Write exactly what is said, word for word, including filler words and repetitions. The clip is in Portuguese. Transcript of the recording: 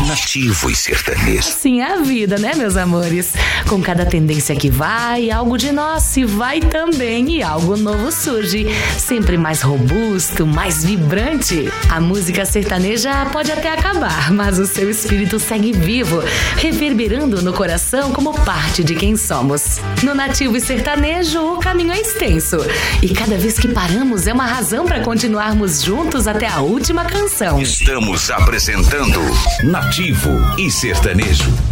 Nativo e sertanejo. Assim é a vida, né, meus amores? Com cada tendência que vai, algo de nós se vai também e algo novo surge. Sempre mais robusto, mais vibrante. A música sertaneja pode até acabar, mas o seu espírito segue vivo, reverberando no coração como parte de quem somos. No Nativo e Sertanejo, o caminho é extenso. E cada vez que paramos é uma razão para continuarmos juntos até a última canção. Estamos apresentando Nativo e Sertanejo.